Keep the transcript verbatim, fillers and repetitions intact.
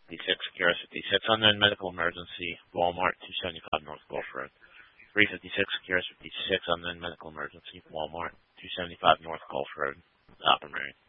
fifty-six, Q R S fifty-six, unknown medical emergency, Walmart, two seventy-five North Gulf Road. three fifty-six, Q R S fifty-six, unknown medical emergency, Walmart, two seventy-five North Gulf Road, Oppenheimer.